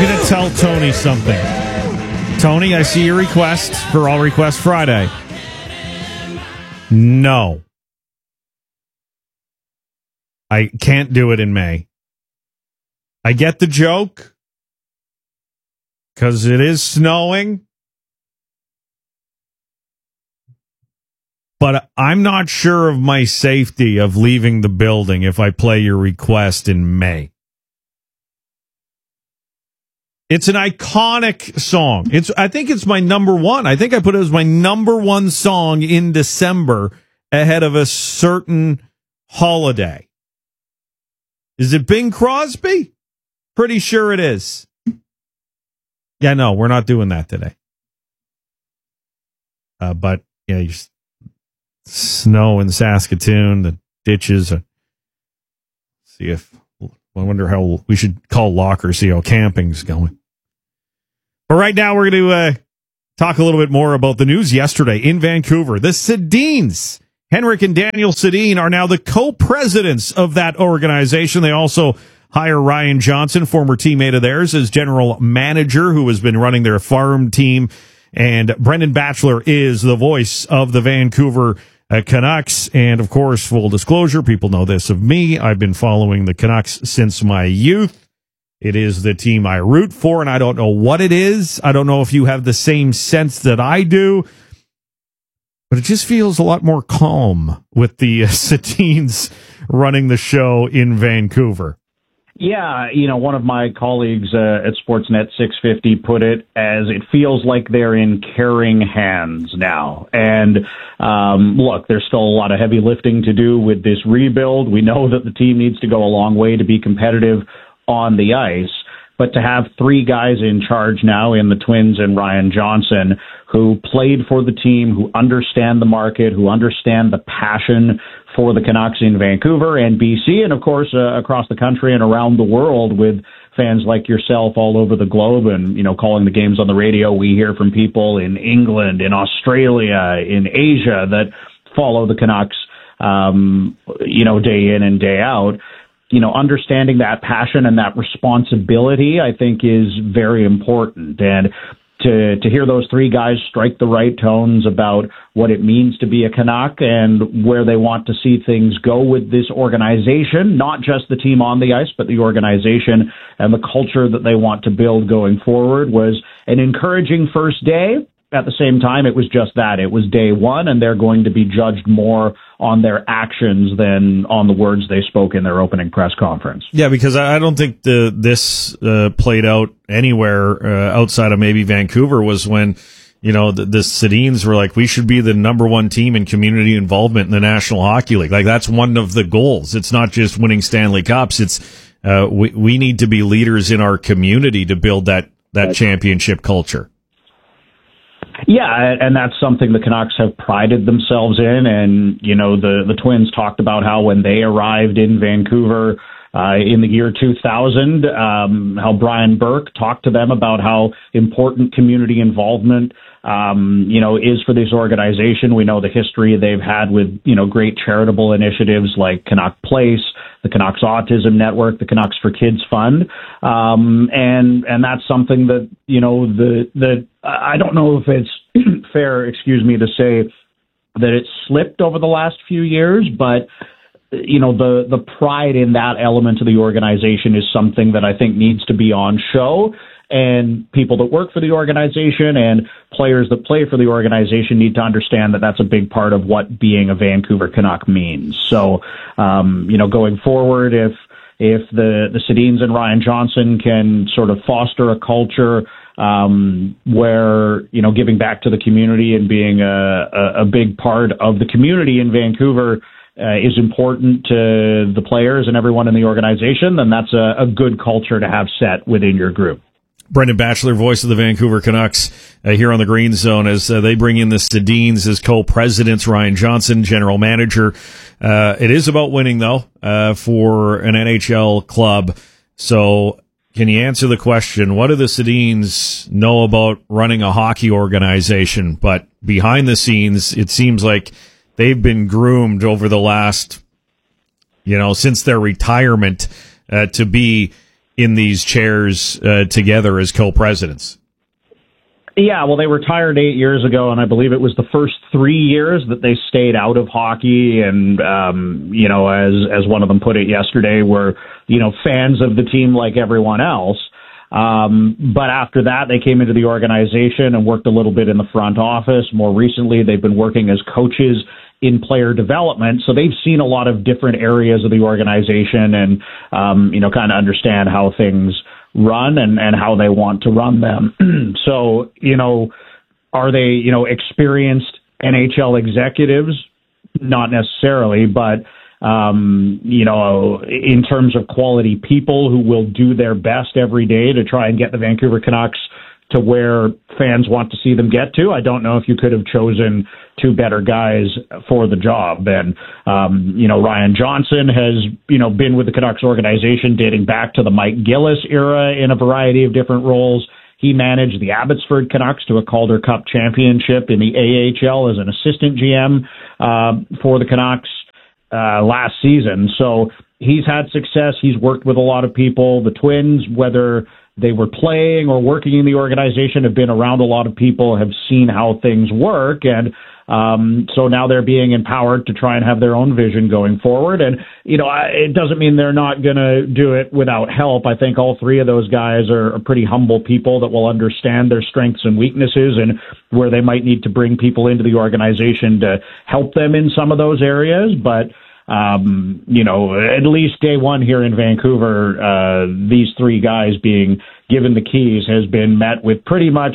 going to tell Tony something. Tony, I see your request for All Request Friday. No. I can't do it in May. I get the joke because it is snowing. But I'm not sure of my safety of leaving the building if I play your request in May. It's an iconic song. I think it's my number one. I think I put it as my number one song in December ahead of a certain holiday. Is it Bing Crosby? Pretty sure it is. Yeah, no, we're not doing that today. But yeah, snow in Saskatoon, the ditches. See if I wonder how we should call Locker, see how camping's going. But right now, we're going to talk a little bit more about the news yesterday in Vancouver. The Sedins, Henrik and Daniel Sedin, are now the co-presidents of that organization. They also hire Ryan Johnson, former teammate of theirs, as general manager, who has been running their farm team. And Brendan Batchelor is the voice of the Vancouver Canucks. And, of course, full disclosure, people know this of me. I've been following the Canucks since my youth. It is the team I root for, and I don't know what it is. I don't know if you have the same sense that I do, but it just feels a lot more calm with the Sedins running the show in Vancouver. Yeah, one of my colleagues at Sportsnet 650 put it as it feels like they're in caring hands now. And look, there's still a lot of heavy lifting to do with this rebuild. We know that the team needs to go a long way to be competitive on the ice, but to have three guys in charge now in the Twins and Ryan Johnson, who played for the team, who understand the market, who understand the passion for the Canucks in Vancouver and BC, and of course across the country and around the world with fans like yourself all over the globe, and calling the games on the radio. We hear from people in England, in Australia, in Asia that follow the Canucks day in and day out. Understanding that passion and that responsibility, I think, is very important. And to hear those three guys strike the right tones about what it means to be a Canuck and where they want to see things go with this organization, not just the team on the ice, but the organization and the culture that they want to build going forward, was an encouraging first day. At the same time, it was just that. It was day one, and they're going to be judged more on their actions than on the words they spoke in their opening press conference. Yeah, because I don't think this played out anywhere outside of maybe Vancouver, was when, the Sedins were like, we should be the number one team in community involvement in the National Hockey League. Like, that's one of the goals. It's not just winning Stanley Cups. It's we need to be leaders in our community to build that championship culture. Yeah, and that's something the Canucks have prided themselves in. And, the Twins talked about how when they arrived in Vancouver in the year 2000, how Brian Burke talked to them about how important community involvement is for this organization. We know the history they've had with, great charitable initiatives like Canuck Place, the Canucks Autism Network, the Canucks for Kids Fund. And that's something that, I don't know if it's fair, to say that it's slipped over the last few years, but the pride in that element of the organization is something that I think needs to be on show. And people that work for the organization and players that play for the organization need to understand that that's a big part of what being a Vancouver Canuck means. So, going forward, if the Sedins and Ryan Johnson can sort of foster a culture where, giving back to the community and being a big part of the community in Vancouver is important to the players and everyone in the organization, then that's a good culture to have set within your group. Brendan Batchelor, voice of the Vancouver Canucks, here on the Green Zone, as they bring in the Sedins as co-presidents. Ryan Johnson, general manager. It is about winning, though, for an NHL club. So can you answer the question, what do the Sedins know about running a hockey organization? But behind the scenes, it seems like they've been groomed over the last, since their retirement, to be in these chairs together as co-presidents. Yeah, well, they retired 8 years ago, and I believe it was the first 3 years that they stayed out of hockey. And, as one of them put it yesterday, were, fans of the team like everyone else. But after that, they came into the organization and worked a little bit in the front office. More recently, they've been working as coaches in player development. So they've seen a lot of different areas of the organization and, kind of understand how things run and how they want to run them. So, are they, experienced NHL executives? Not necessarily, but, in terms of quality people who will do their best every day to try and get the Vancouver Canucks to where fans want to see them get to, I don't know if you could have chosen two better guys for the job. And, Ryan Johnson has, been with the Canucks organization dating back to the Mike Gillis era in a variety of different roles. He managed the Abbotsford Canucks to a Calder Cup championship in the AHL as an assistant GM for the Canucks last season. So he's had success. He's worked with a lot of people. The Twins, whether they were playing or working in the organization, have been around a lot of people, have seen how things work. And so now they're being empowered to try and have their own vision going forward. And, it doesn't mean they're not going to do it without help. I think all three of those guys are pretty humble people that will understand their strengths and weaknesses and where they might need to bring people into the organization to help them in some of those areas. But at least day one here in Vancouver, these three guys being given the keys has been met with pretty much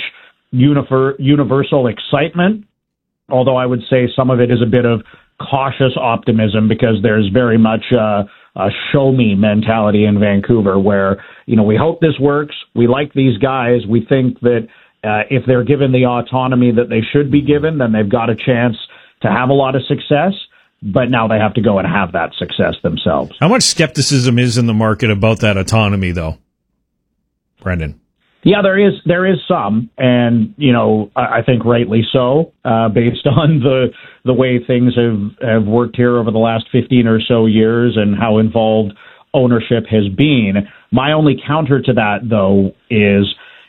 universal excitement. Although I would say some of it is a bit of cautious optimism because there's very much a show me mentality in Vancouver where, we hope this works. We like these guys. We think that if they're given the autonomy that they should be given, then they've got a chance to have a lot of success. But now they have to go and have that success themselves. How much skepticism is in the market about that autonomy, though, Brendan? Yeah, there is some, and I think rightly so, based on the way things have worked here over the last 15 or so years and how involved ownership has been. My only counter to that, though, is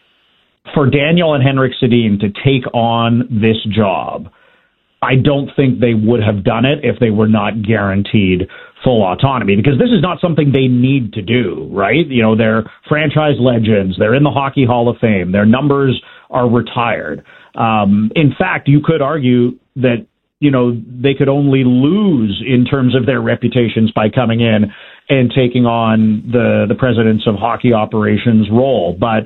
for Daniel and Henrik Sedin to take on this job. I don't think they would have done it if they were not guaranteed full autonomy, because this is not something they need to do, right? They're franchise legends. They're in the Hockey Hall of Fame. Their numbers are retired. In fact, you could argue that, they could only lose in terms of their reputations by coming in and taking on the presidents of hockey operations role. But,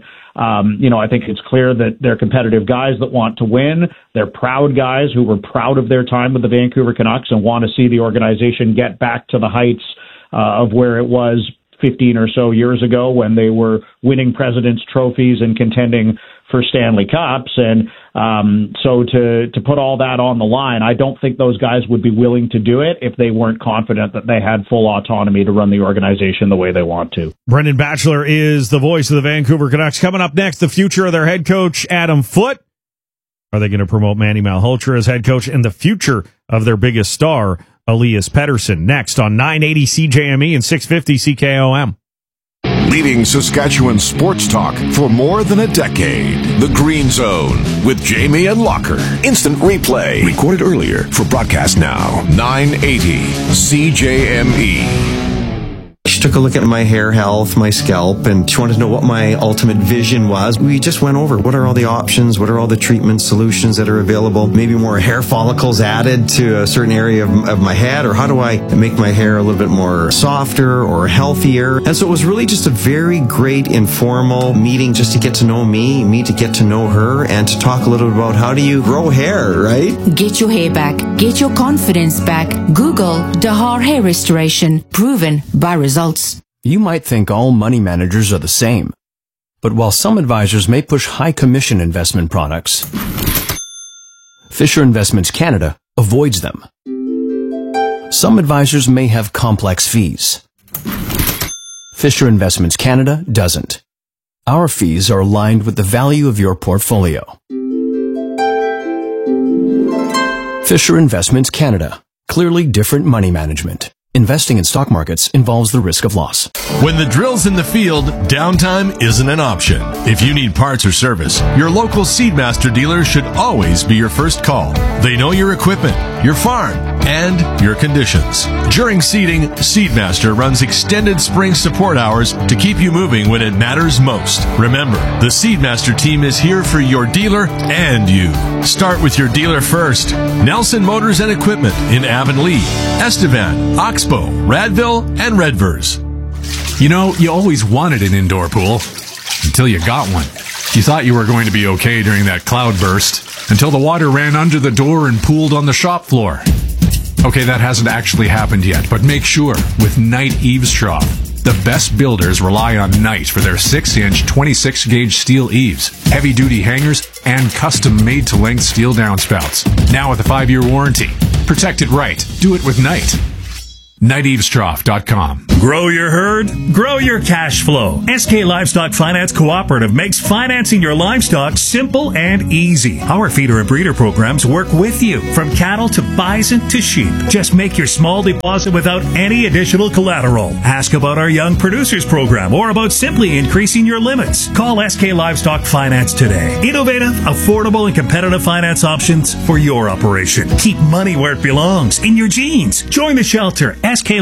I think it's clear that they're competitive guys that want to win. They're proud guys who were proud of their time with the Vancouver Canucks and want to see the organization get back to the heights of where it was 15 or so years ago when they were winning President's trophies and contending for Stanley Cups. And so to put all that on the line, I don't think those guys would be willing to do it if they weren't confident that they had full autonomy to run the organization the way they want to. Brendan Batchelor is the voice of the Vancouver Canucks. Coming up next, the future of their head coach, Adam Foote. Are they going to promote Manny Malhotra as head coach? And the future of their biggest star, Elias Pettersson. Next on 980 CJME and 650 CKOM. Leading Saskatchewan sports talk for more than a decade. The Green Zone with Jamie and Locker. Instant replay. Recorded earlier for broadcast now. 980 CJME. She took a look at my hair health, my scalp, and she wanted to know what my ultimate vision was. We just went over what are all the options, what are all the treatment solutions that are available, maybe more hair follicles added to a certain area of my head, or how do I make my hair a little bit more softer or healthier. And so it was really just a very great informal meeting just to get to know me to get to know her, and to talk a little bit about how do you grow hair, right? Get your hair back. Get your confidence back. Google Dahar Hair Restoration. Proven by results. You might think all money managers are the same. But while some advisors may push high commission investment products, Fisher Investments Canada avoids them. Some advisors may have complex fees. Fisher Investments Canada doesn't. Our fees are aligned with the value of your portfolio. Fisher Investments Canada. Clearly different money management. Investing in stock markets involves the risk of loss. When the drill's in the field, downtime isn't an option. If you need parts or service, your local Seedmaster dealer should always be your first call. They know your equipment, your farm, and your conditions. During seeding, Seedmaster runs extended spring support hours to keep you moving when it matters most. Remember, the Seedmaster team is here for your dealer and you. Start with your dealer first. Nelson Motors and Equipment in Avonlea, Estevan, Oxbow, Radville, and Redvers. You know, you always wanted an indoor pool until you got one. You thought you were going to be okay during that cloud burst until the water ran under the door and pooled on the shop floor. Okay, that hasn't actually happened yet, but make sure with Knight Eavestrough. The best builders rely on Knight for their 6-inch, 26-gauge steel eaves, heavy-duty hangers, and custom-made-to-length steel downspouts. Now with a 5-year warranty. Protect it right. Do it with Knight. KnightEavestrough.com. Grow your herd, grow your cash flow. SK Livestock Finance Cooperative makes financing your livestock simple and easy. Our feeder and breeder programs work with you, from cattle to bison to sheep. Just make your small deposit without any additional collateral. Ask about our Young Producers program or about simply increasing your limits. Call SK Livestock Finance today. Innovative, affordable, and competitive finance options for your operation. Keep money where it belongs, in your jeans. Join the shelter.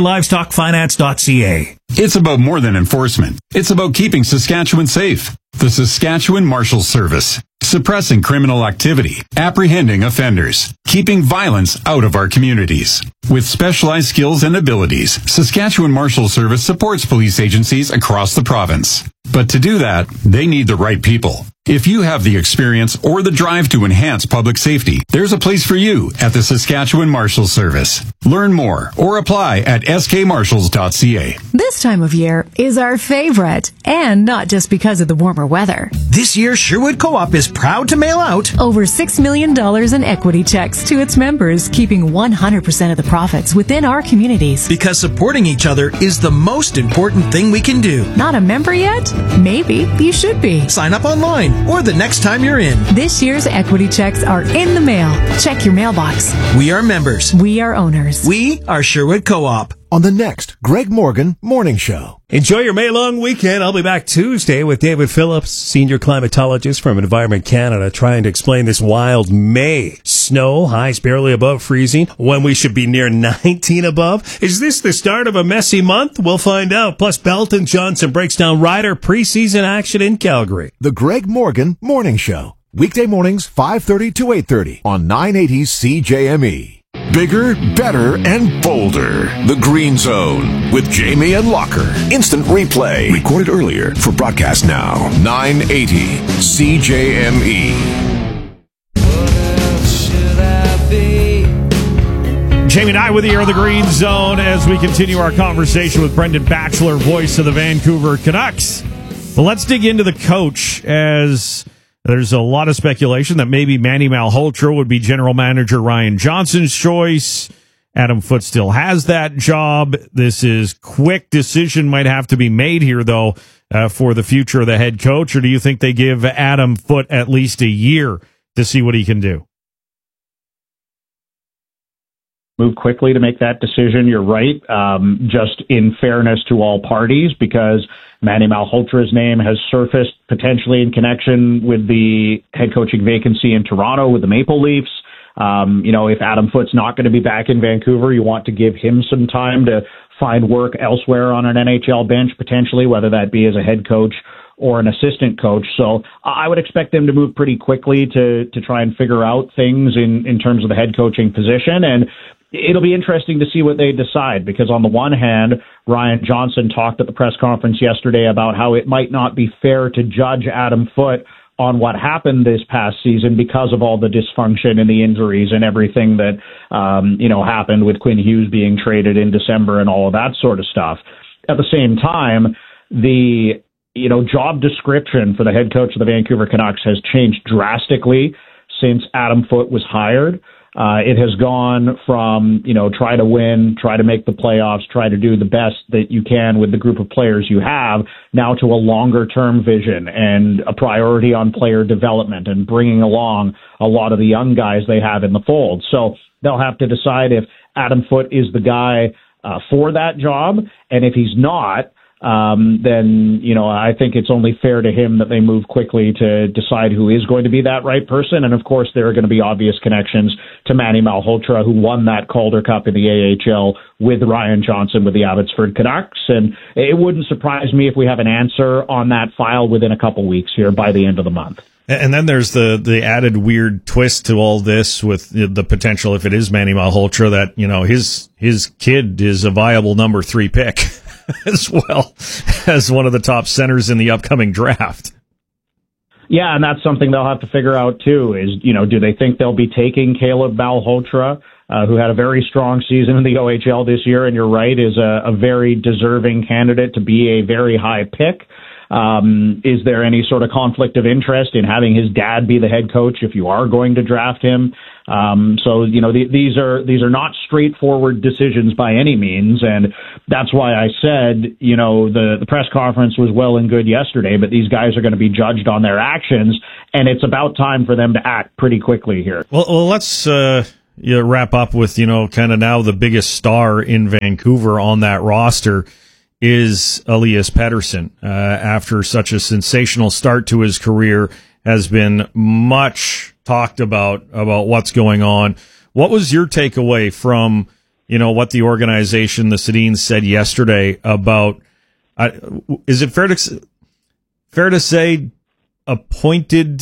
SKLivestockFinance.ca. It's about more than enforcement. It's about keeping Saskatchewan safe. The Saskatchewan Marshals Service. Suppressing criminal activity, apprehending offenders, keeping violence out of our communities. With specialized skills and abilities, Saskatchewan Marshals Service supports police agencies across the province. But to do that, they need the right people. If you have the experience or the drive to enhance public safety, there's a place for you at the Saskatchewan Marshals Service. Learn more or apply at skmarshals.ca. This time of year is our favorite, and not just because of the warmer weather. This year, Sherwood Co-op is proud to mail out over $6 million in equity checks to its members, keeping 100% of the profits within our communities. Because supporting each other is the most important thing we can do. Not a member yet? Maybe you should be. Sign up online or the next time you're in. This year's equity checks are in the mail. Check your mailbox. We are members. We are owners. We are Sherwood Co-op. On the next Greg Morgan Morning Show. Enjoy your May long weekend. I'll be back Tuesday with David Phillips, senior climatologist from Environment Canada, trying to explain this wild May. Snow, highs barely above freezing, when we should be near 19 above. Is this the start of a messy month? We'll find out. Plus, Belton Johnson breaks down Ryder preseason action in Calgary. The Greg Morgan Morning Show. Weekday mornings, 5:30 to 8:30 on 980 CJME. Bigger, better, and bolder. The Green Zone with Jamie and Locker. Instant replay. Recorded earlier for broadcast now. 980 CJME. Jamie and I with you here in the Green Zone as we continue our conversation with Brendan Batchelor, voice of the Vancouver Canucks. Well, let's dig into the coach, as there's a lot of speculation that maybe Manny Malhotra would be general manager Ryan Johnson's choice. Adam Foote still has that job. This is quick decision might have to be made here, though, for the future of the head coach. Or do you think they give Adam Foote at least a year to see what he can do? Move quickly to make that decision. You're right. Just in fairness to all parties, because Manny Malhotra's name has surfaced potentially in connection with the head coaching vacancy in Toronto with the Maple Leafs. If Adam Foote's not going to be back in Vancouver, you want to give him some time to find work elsewhere on an NHL bench, potentially, whether that be as a head coach or an assistant coach. So I would expect them to move pretty quickly to try and figure out things in terms of the head coaching position. And it'll be interesting to see what they decide, because on the one hand, Ryan Johnson talked at the press conference yesterday about how it might not be fair to judge Adam Foote on what happened this past season because of all the dysfunction and the injuries and everything that, happened with Quinn Hughes being traded in December and all of that sort of stuff. At the same time, the job description for the head coach of the Vancouver Canucks has changed drastically since Adam Foote was hired. It has gone from, try to win, try to make the playoffs, try to do the best that you can with the group of players you have, now to a longer-term vision and a priority on player development and bringing along a lot of the young guys they have in the fold. So they'll have to decide if Adam Foote is the guy for that job. And if he's not, then, I think it's only fair to him that they move quickly to decide who is going to be that right person. And of course, there are going to be obvious connections to Manny Malhotra, who won that Calder Cup in the AHL with Ryan Johnson with the Abbotsford Canucks. And it wouldn't surprise me if we have an answer on that file within a couple weeks here by the end of the month. And then there's the added weird twist to all this with the potential, if it is Manny Malhotra, that, his kid is a viable number 3 pick as well as one of the top centers in the upcoming draft. Yeah, and that's something they'll have to figure out too, is, do they think they'll be taking Caleb Malhotra, who had a very strong season in the OHL this year, and you're right, is a very deserving candidate to be a very high pick. Is there any sort of conflict of interest in having his dad be the head coach if you are going to draft him? These are not straightforward decisions by any means, and that's why I said, the press conference was well and good yesterday, but these guys are going to be judged on their actions, and it's about time for them to act pretty quickly here. Well, let's wrap up with, kind of now the biggest star in Vancouver on that roster is Elias Pettersson. After such a sensational start to his career, has been much talked about what's going on. What was your takeaway from, what the organization, the Sedins, said yesterday about, is it fair to say appointed,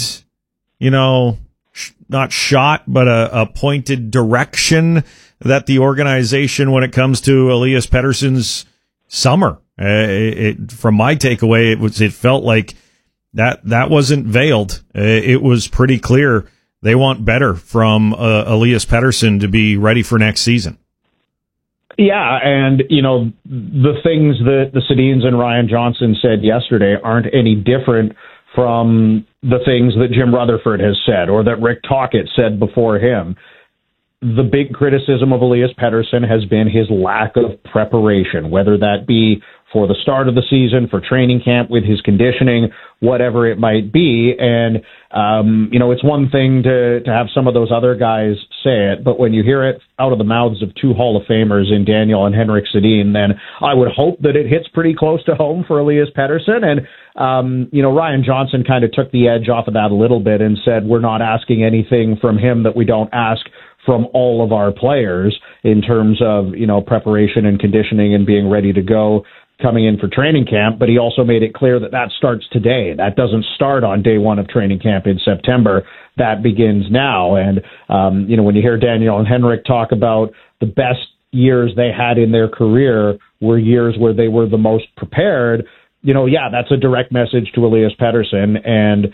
not shot, but a pointed direction that the organization, when it comes to Elias Pettersson's summer, from my takeaway, it felt like that wasn't veiled. It was pretty clear they want better from Elias Pettersson to be ready for next season. Yeah, and the things that the Sedins and Ryan Johnson said yesterday aren't any different from the things that Jim Rutherford has said or that Rick Tocchet said before him. The big criticism of Elias Pettersson has been his lack of preparation, whether that be for the start of the season, for training camp, with his conditioning, whatever it might be. And, it's one thing to have some of those other guys say it, but when you hear it out of the mouths of 2 Hall of Famers in Daniel and Henrik Sedin, then I would hope that it hits pretty close to home for Elias Pettersson. And, Ryan Johnson kind of took the edge off of that a little bit and said, we're not asking anything from him that we don't ask from all of our players in terms of, preparation and conditioning and being ready to go coming in for training camp. But he also made it clear that starts today. That doesn't start on day 1 of training camp in September. That begins now. And, when you hear Daniel and Henrik talk about the best years they had in their career were years where they were the most prepared, that's a direct message to Elias Pettersson. And,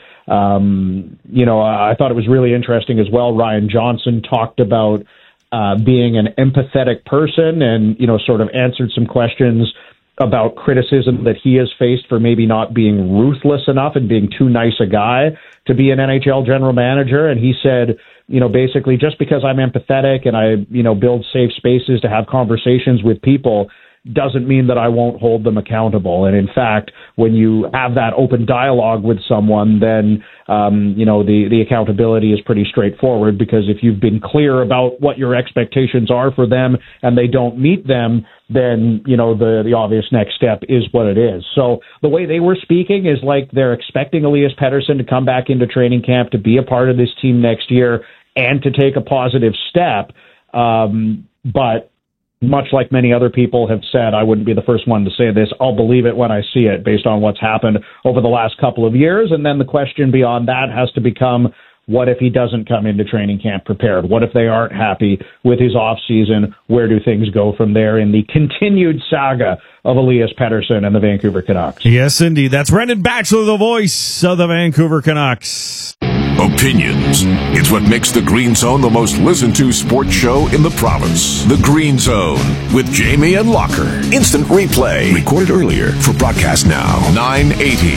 I thought it was really interesting as well. Ryan Johnson talked about being an empathetic person and, sort of answered some questions about criticism that he has faced for maybe not being ruthless enough and being too nice a guy to be an NHL general manager. And he said, basically, just because I'm empathetic and I, build safe spaces to have conversations with people doesn't mean that I won't hold them accountable. And in fact, when you have that open dialogue with someone, then, the accountability is pretty straightforward, because if you've been clear about what your expectations are for them and they don't meet them, then, the obvious next step is what it is. So the way they were speaking is like they're expecting Elias Pettersson to come back into training camp, to be a part of this team next year and to take a positive step. But much like many other people have said, I wouldn't be the first one to say this, I'll believe it when I see it based on what's happened over the last couple of years. And then the question beyond that has to become, what if he doesn't come into training camp prepared? What if they aren't happy with his off season? Where do things go from there in the continued saga of Elias Pettersson and the Vancouver Canucks? Yes, indeed. That's Brendan Batchelor, the voice of the Vancouver Canucks. Opinions. It's what makes the Green Zone the most listened to sports show in the province. The Green Zone with Jamie and Locker. Instant replay. Recorded earlier for broadcast now. 980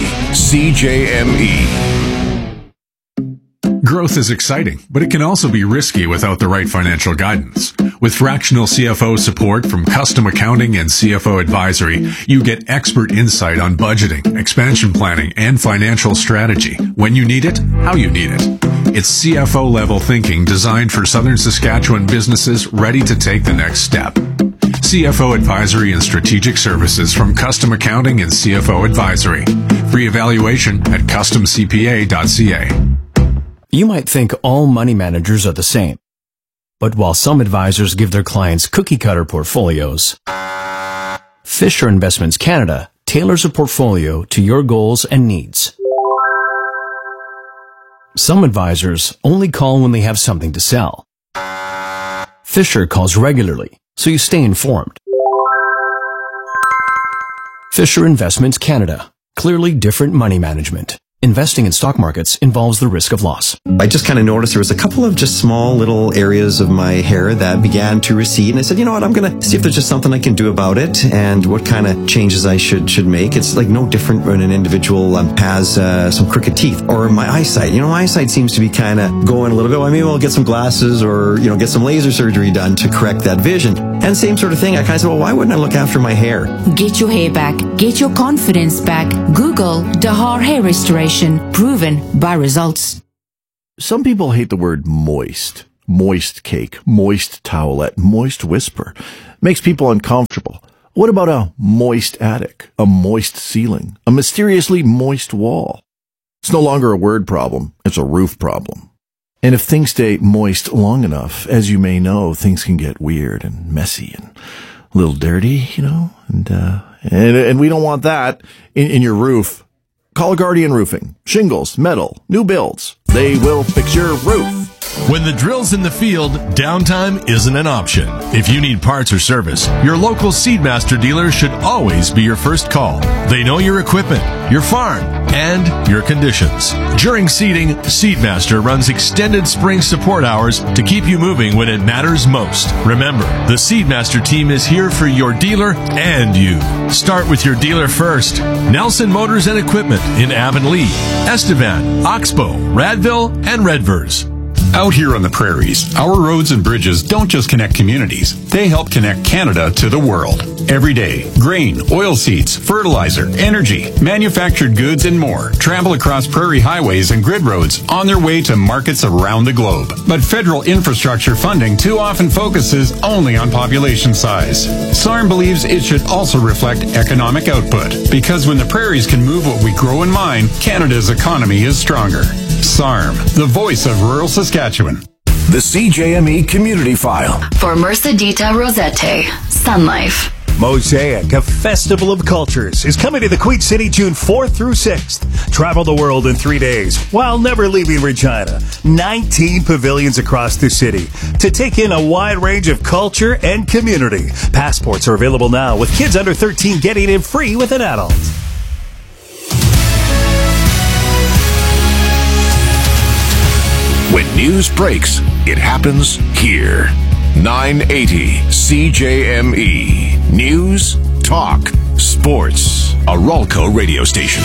CJME. Growth is exciting, but it can also be risky without the right financial guidance. With fractional CFO support from Custom Accounting and CFO Advisory, you get expert insight on budgeting, expansion planning, and financial strategy. When you need it, how you need it. It's CFO-level thinking designed for Southern Saskatchewan businesses ready to take the next step. CFO Advisory and Strategic Services from Custom Accounting and CFO Advisory. Free evaluation at customcpa.ca. You might think all money managers are the same. But while some advisors give their clients cookie-cutter portfolios, Fisher Investments Canada tailors a portfolio to your goals and needs. Some advisors only call when they have something to sell. Fisher calls regularly, so you stay informed. Fisher Investments Canada. Clearly different money management. Investing in stock markets involves the risk of loss. I just kind of noticed there was a couple of just small little areas of my hair that began to recede. And I said, you know what, I'm going to see if there's just something I can do about it and what kind of changes I should make. It's like no different when an individual has some crooked teeth or my eyesight. You know, my eyesight seems to be kind of going a little bit. Well, maybe I'll get some glasses or, you know, get some laser surgery done to correct that vision. And same sort of thing. I kind of said, well, why wouldn't I look after my hair? Get your hair back. Get your confidence back. Google Dahar Hair Restoration. Proven by results. Some people hate the word moist. Moist cake, moist towelette, moist whisper. Makes people uncomfortable. What about a moist attic, a moist ceiling, a mysteriously moist wall? It's no longer a word problem. It's a roof problem. And if things stay moist long enough, as you may know, things can get weird and messy and a little dirty, you know, and we don't want that in your roof. Call Guardian Roofing. Shingles, metal, new builds. They will fix your roof. When the drill's in the field, downtime isn't an option. If you need parts or service, your local Seedmaster dealer should always be your first call. They know your equipment, your farm, and your conditions. During seeding, Seedmaster runs extended spring support hours to keep you moving when it matters most. Remember, the Seedmaster team is here for your dealer and you. Start with your dealer first. Nelson Motors and Equipment in Avonlea, Estevan, Oxbow, Radville, and Redvers. Out here on the prairies, our roads and bridges don't just connect communities, they help connect Canada to the world. Every day, grain, oilseeds, fertilizer, energy, manufactured goods, and more travel across prairie highways and grid roads on their way to markets around the globe. But federal infrastructure funding too often focuses only on population size. SARM believes it should also reflect economic output, because when the prairies can move what we grow and mine, Canada's economy is stronger. SARM, the voice of rural Saskatchewan. The CJME Community File. For Mercedita Rosette, Sun Life. Mosaic, a festival of cultures, is coming to the Queen City June 4th through 6th. Travel the world in 3 days while never leaving Regina. 19 pavilions across the city to take in a wide range of culture and community. Passports are available now, with kids under 13 getting in free with an adult. When news breaks, it happens here. 980 CJME. News, talk, sports. A Ralco radio station.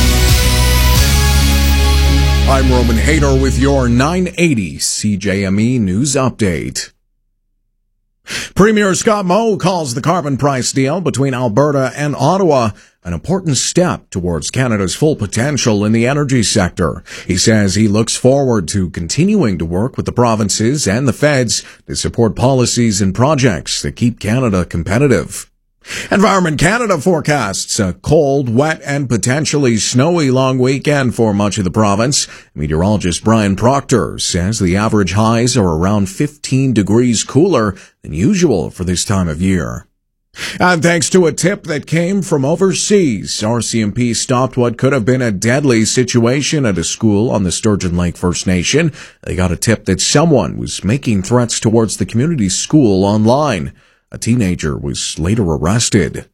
I'm Roman Hayter with your 980 CJME News Update. Premier Scott Moe calls the carbon price deal between Alberta and Ottawa an important step towards Canada's full potential in the energy sector. He says he looks forward to continuing to work with the provinces and the feds to support policies and projects that keep Canada competitive. Environment Canada forecasts a cold, wet, and potentially snowy long weekend for much of the province. Meteorologist Brian Proctor says the average highs are around 15 degrees cooler than usual for this time of year. And thanks to a tip that came from overseas, RCMP stopped what could have been a deadly situation at a school on the Sturgeon Lake First Nation. They got a tip that someone was making threats towards the community school online. A teenager was later arrested.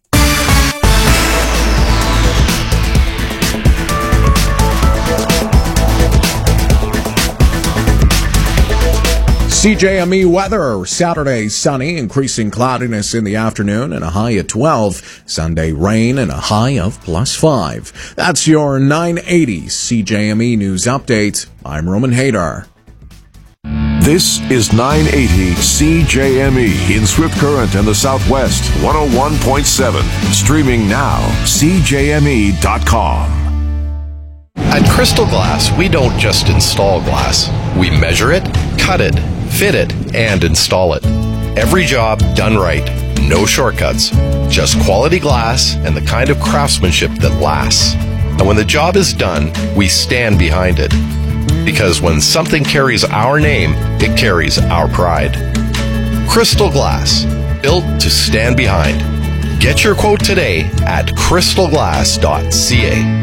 CJME weather. Saturday, sunny, increasing cloudiness in the afternoon and a high at 12. Sunday, rain and a high of +5. That's your 980 CJME News Update. I'm Roman Hayter. This is 980 CJME in Swift Current and the Southwest, 101.7. Streaming now, CJME.com. At Crystal Glass, we don't just install glass. We measure it, cut it, fit it, and install it. Every job done right. No shortcuts, just quality glass and the kind of craftsmanship that lasts. And when the job is done, we stand behind it. Because when something carries our name, it carries our pride. Crystal Glass, built to stand behind. Get your quote today at crystalglass.ca.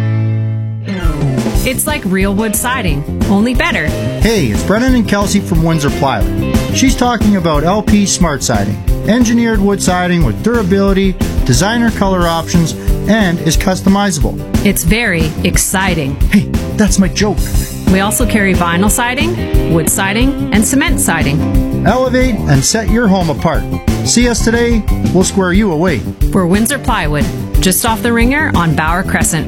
It's like real wood siding, only better. Hey, it's Brennan and Kelsey from Windsor Plywood. She's talking about LP Smart Siding. Engineered wood siding with durability, designer color options, and is customizable. It's very exciting. Hey, that's my joke. We also carry vinyl siding, wood siding, and cement siding. Elevate and set your home apart. See us today, we'll square you away. We're Windsor Plywood, just off the Ringer on Bauer Crescent.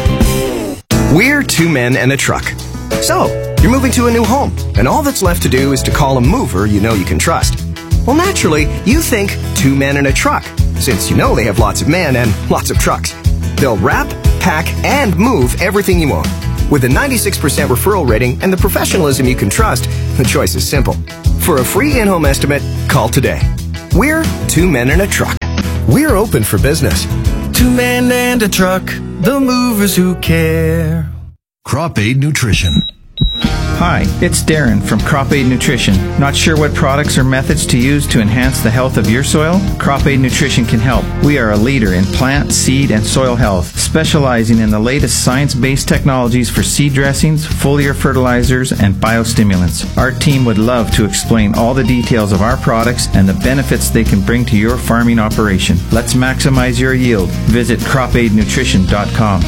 We're two men and a truck. So, you're moving to a new home, and all that's left to do is to call a mover you know you can trust. Well, naturally, you think two men and a truck, since you know they have lots of men and lots of trucks. They'll wrap, pack, and move everything you own. With a 96% referral rating and the professionalism you can trust, the choice is simple. For a free in-home estimate, call today. We're two men and a truck. We're open for business. Two men and a truck, the movers who care. Crop Aid Nutrition. Hi, it's Darren from Crop Aid Nutrition. Not sure what products or methods to use to enhance the health of your soil? Crop Aid Nutrition can help. We are a leader in plant, seed, and soil health, specializing in the latest science-based technologies for seed dressings, foliar fertilizers, and biostimulants. Our team would love to explain all the details of our products and the benefits they can bring to your farming operation. Let's maximize your yield. Visit cropaidnutrition.com.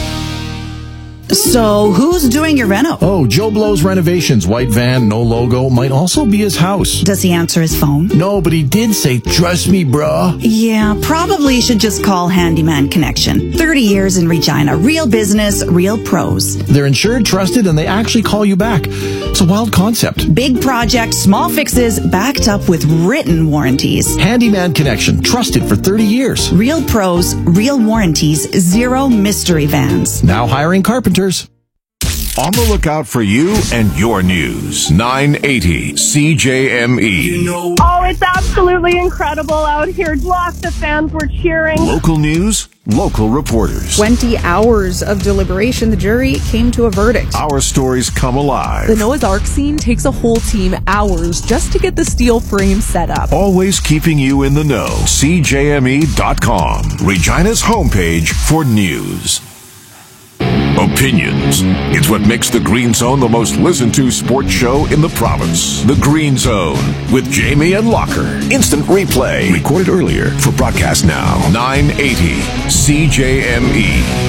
So, who's doing your reno? Oh, Joe Blow's Renovations. White van, no logo. Might also be his house. Does he answer his phone? No, but he did say, trust me, bruh. Yeah, probably should just call Handyman Connection. 30 years in Regina. Real business, real pros. They're insured, trusted, and they actually call you back. It's a wild concept. Big project, small fixes, backed up with written warranties. Handyman Connection. Trusted for 30 years. Real pros, real warranties, zero mystery vans. Now hiring carpenters. On the lookout for you and your news. 980 CJME. Oh, it's absolutely incredible out here. Lots of fans were cheering. Local news, local reporters. 20 hours of deliberation, the jury came to a verdict. Our stories come alive. The Noah's Ark scene takes a whole team hours just to get the steel frame set up. Always keeping you in the know. CJME.com. Regina's homepage for news. Opinions. It's what makes the Green Zone the most listened to sports show in the province. The Green Zone with Jamie and Locker. Instant replay. Recorded earlier for broadcast now. 980 CJME.